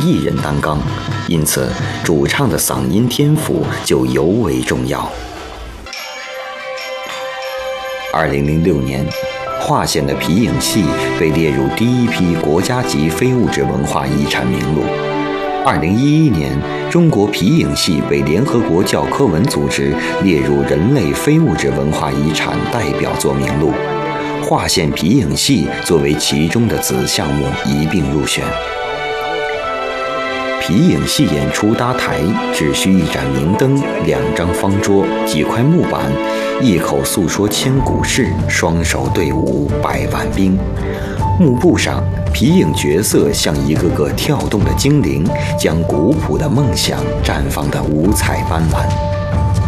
艺人担纲，因此主唱的嗓音天赋就尤为重要。2006年，华县的皮影戏被列入第一批国家级非物质文化遗产名录。2011年，中国皮影戏被联合国教科文组织列入人类非物质文化遗产代表作名录，华县皮影戏作为其中的子项目一并入选。皮影戏演出搭台只需一盏明灯、2张方桌、几块木板，一口诉说千古事，双手对舞100万兵。幕布上，皮影角色像一个个跳动的精灵，将古朴的梦想绽放得五彩斑斓。